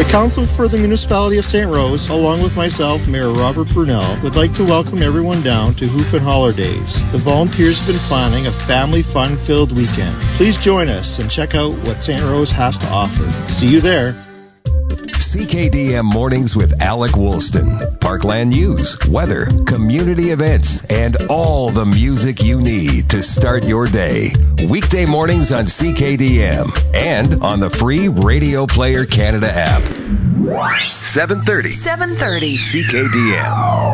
Council for the Municipality of St. Rose, along with myself, Mayor Robert Brunel, would like to welcome everyone down to Hoop and Holler Days. The volunteers have been planning a family fun-filled weekend. Please join us and check out what St. Rose has to offer. See you there. CKDM Mornings with Alec Woolston. Parkland news, weather, community events, and all the music you need to start your day. Weekday mornings on CKDM and on the free Radio Player Canada app. 7:30 CKDM.